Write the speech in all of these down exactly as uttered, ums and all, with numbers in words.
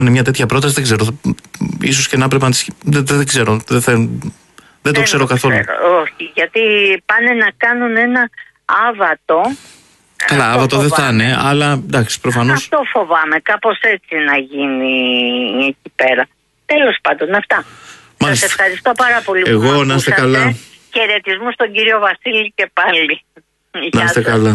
είναι μια τέτοια πρόταση, δεν ξέρω. Ίσως και να πρέπει να τη. Δεν, δεν ξέρω. Δεν, θα... δεν το δεν ξέρω το καθόλου. Ξέρω. Όχι, γιατί πάνε να κάνουν ένα άβατο. Καλά, άβατο δεν θα είναι, αλλά εντάξει, προφανώς. Αυτό φοβάμαι, κάπως έτσι να γίνει εκεί πέρα. Τέλος πάντων, αυτά. Σας ευχαριστώ πάρα πολύ. Εγώ που να είστε καλά. Χαιρετισμούς στον κύριο Βασίλη και πάλι. Να είστε καλά.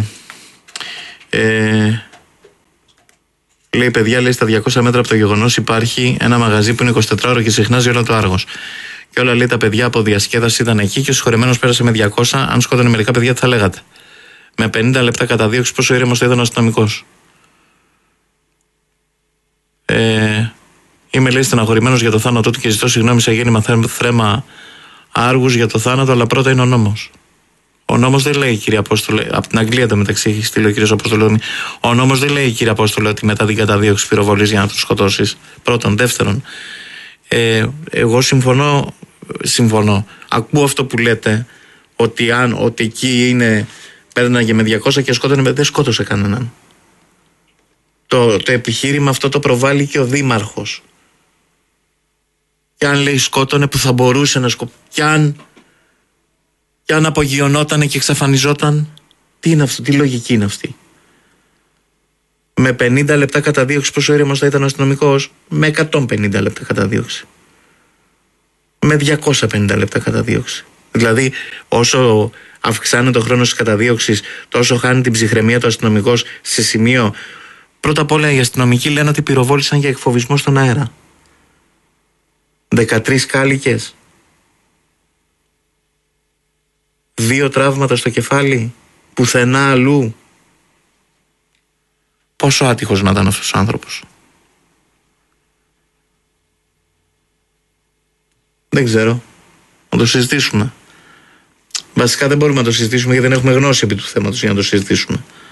Ε, λέει, παιδιά, λέει, στα διακόσια μέτρα από το Γεγονός υπάρχει ένα μαγαζί που είναι εικοσιτετράωρο και συχνάζει όλο το Άργος. Και όλα, λέει, τα παιδιά από διασκέδαση ήταν εκεί και ο συγχωρεμένος πέρασε με διακόσια. Αν σκότωνε μερικά παιδιά, τι θα λέγατε? Με πενήντα λεπτά καταδίωξη, πόσο ήρεμος θα ήταν ο αστυνομικός? Ε, είμαι, λέει, στεναχωρημένος για το θάνατό του και ζητώ συγγνώμη σε γέννημα θρέμα Άργους για το θάνατο, αλλά πρώτα είναι ο νόμος. Ο νόμος δεν λέει, κύριε Απόστολε, από την Αγγλία το μεταξύ έχει στείλει ο κύριος Αποστολώνη. Ο νόμος δεν λέει, κύριε Απόστολε, ότι μετά την καταδίωξη πυροβολείς για να τους σκοτώσεις. Πρώτον. Δεύτερον, ε, εγώ συμφωνώ, συμφωνώ. Ακούω αυτό που λέτε, ότι, αν, ότι εκεί είναι, παίρναγε με διακόσια και σκότωνε, δεν σκότωσε κανέναν. Το, το επιχείρημα αυτό το προβάλλει και ο δήμαρχος. Και αν λέει σκότωνε, που θα μπορούσε να σκοτώσει. Και αν, και αν απογειωνότανε και εξαφανιζόταν, τι είναι αυτό, τι λογική είναι αυτή? Με πενήντα λεπτά καταδίωξη, πόσο ήρεμος θα ήταν ο αστυνομικός? Με εκατόν πενήντα λεπτά καταδίωξη. Με διακόσια πενήντα λεπτά καταδίωξη. Δηλαδή, όσο αυξάνεται ο χρόνος της καταδίωξης, τόσο χάνει την ψυχραιμία του αστυνομικός σε σημείο. Πρώτα απ' όλα, οι αστυνομικοί λένε ότι πυροβόλησαν για εκφοβισμό στον αέρα. δεκατρείς κάλικες. Δύο τραύματα στο κεφάλι. Πουθενά αλλού. Πόσο άτυχος να ήταν αυτός ο άνθρωπος? Δεν ξέρω. Να το συζητήσουμε. Βασικά δεν μπορούμε να το συζητήσουμε γιατί δεν έχουμε γνώση επί του θέματος για να το συζητήσουμε.